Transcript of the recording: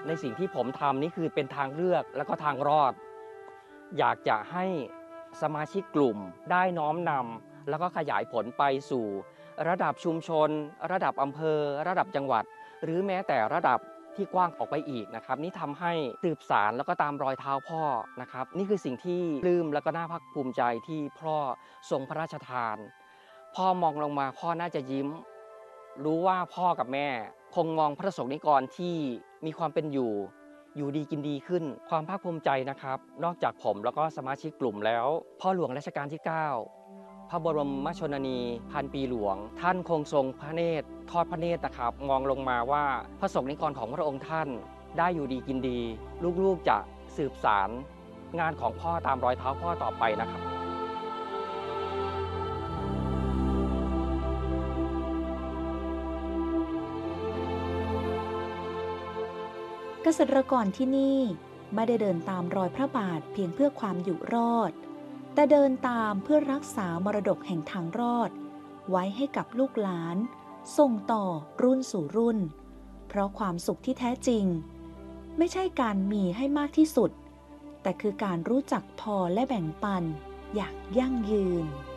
ในสิ่งที่ผมทำนี่คือเป็นทางเลือกแล้วก็ทางรอดอยากจะให้สมาชิกกลุ่มได้น้อมนำแล้วก็ขยายผลไปสู่ระดับชุมชนระดับอำเภอระดับจังหวัดหรือแม้แต่ระดับที่กว้างออกไปอีกนะครับนี่ทำให้สืบสานแล้วก็ตามรอยเท้าพ่อนะครับนี่คือสิ่งที่ปลื้มแล้วก็น่าภาคภูมิใจที่พ่อทรงพระราชทานพ่อมองลงมาพ่อน่าจะยิ้มรู้ว่าพ่อกับแม่คงมองพระสงฆ์นิกรที่มีความเป็นอยู่ดีกินดีขึ้นความภาคภูมิใจนะครับนอกจากผมแล้วก็สมาชิกกลุ่มแล้วพ่อหลวงรัชกาลที่ 9พระบรมชนนีพันปีหลวงท่านคงทรงพระเนตรทอดพระเนตรนะครับมองลงมาว่าพระสงฆ์นิกรของพระองค์ท่านได้อยู่ดีกินดีลูกๆจะสืบสารงานของพ่อตามรอยเท้าพ่อต่อไปนะครับเกษตรกรที่นี่ไม่ได้เดินตามรอยพระบาทเพียงเพื่อความอยู่รอดแต่เดินตามเพื่อรักษามรดกแห่งทางรอดไว้ให้กับลูกหลานส่งต่อรุ่นสู่รุ่นเพราะความสุขที่แท้จริงไม่ใช่การมีให้มากที่สุดแต่คือการรู้จักพอและแบ่งปันอย่างยั่งยืน